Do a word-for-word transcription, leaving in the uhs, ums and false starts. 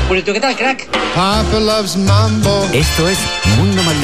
Purito, ¿qué tal, crack? Papa loves mambo. Esto es Mundo Maldito.